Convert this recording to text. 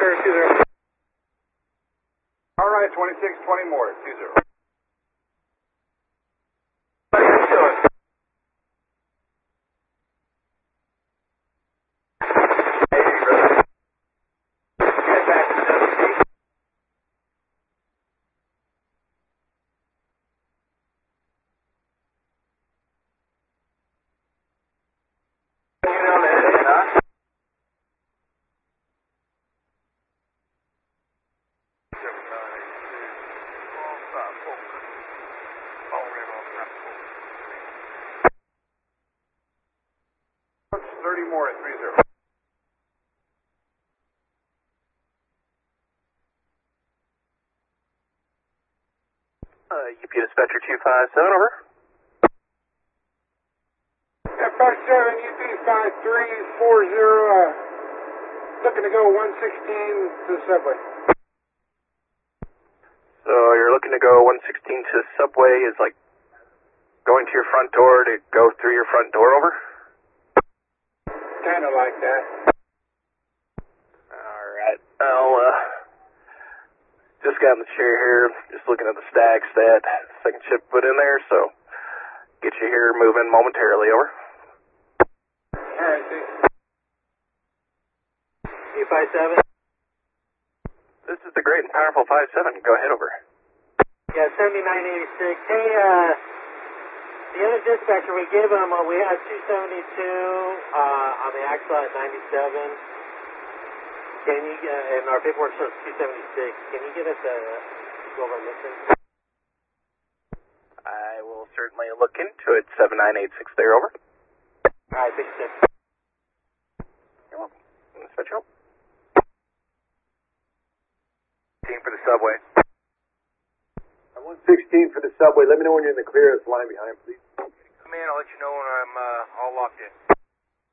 20. All right, 26, 20 more, 20. More at 30. UP Dispatcher 257, over. F57, UP 5340, looking to go 116 to the subway. So you're looking to go 116 to the subway, is like going to your front door to go through your front door, over? Kind of like that. Alright, I'll just got in the chair here, just looking at the stacks that second shift put in there, so get you here moving momentarily, over. Alright, thanks. U57. This is the great and powerful 57, go ahead, over. Yeah, 7986. Hey, the other dispatcher, we gave him, we had 272 on the axle at 97. Can you, and our paperwork shows 276. Can you get us go over missing? I will certainly look into it. 7986 there, over. Alright, thanks, sir. You're welcome. Switch up. Team for the subway. 116 for the subway. Let me know when you're in the clear. It's line behind, please. Come in, I'll let you know when I'm all locked in.